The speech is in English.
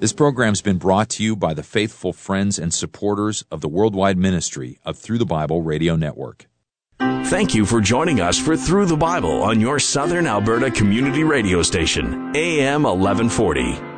This program's been brought to you by the faithful friends and supporters of the worldwide ministry of Through the Bible Radio Network. Thank you for joining us for Through the Bible on your Southern Alberta community radio station, AM 1140.